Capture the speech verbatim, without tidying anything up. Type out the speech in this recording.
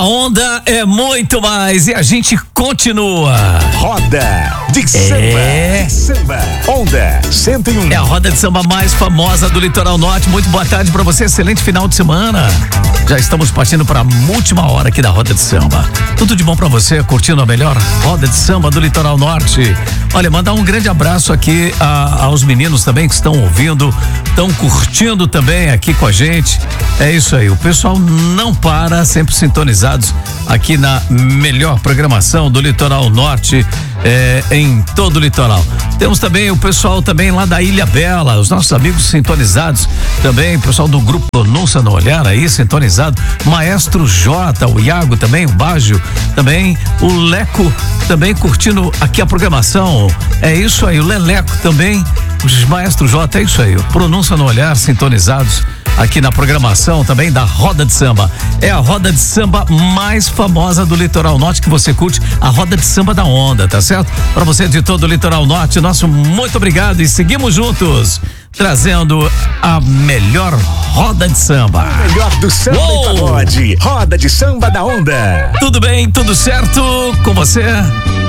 onda é muito mais e a gente continua. Roda de samba. É. De samba. Onda cento e um. É a roda de samba mais famosa do Litoral Norte. Muito boa tarde pra você, excelente final de semana. Já estamos partindo para a última hora aqui da roda de samba. Tudo de bom pra você, curtindo a melhor roda de samba do Litoral Norte. Olha, mandar um grande abraço aqui a, aos meninos também que estão ouvindo, estão curtindo também aqui com a gente. É isso aí, o pessoal não para, sempre sintonizados aqui na melhor programação do Litoral Norte, é, em todo o litoral. Temos também o pessoal também lá da Ilha Bela, os nossos amigos sintonizados também, o pessoal do grupo Pronúncia no Olhar aí, sintonizado, Maestro J, o Iago também, o Baggio também, o Leco também curtindo aqui a programação. É isso aí, o Leleco também, os Maestro J, é isso aí, o Pronúncia no Olhar, sintonizados aqui na programação também da Roda de Samba. É a roda de samba mais famosa do Litoral Norte que você curte, a roda de samba da onda, tá certo? Para você de todo o Litoral Norte, nosso muito obrigado e seguimos juntos, trazendo a melhor roda de samba. O melhor do samba Uou! e pagode. Roda de samba da onda. Tudo bem, tudo certo com você?